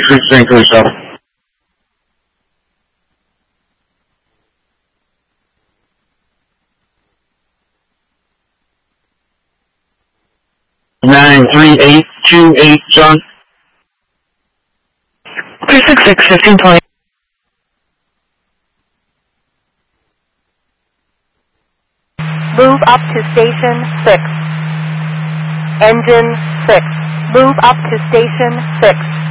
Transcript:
616 93828, John. 366 1520. Move up to station 6. Engine 6. Move up to station 6.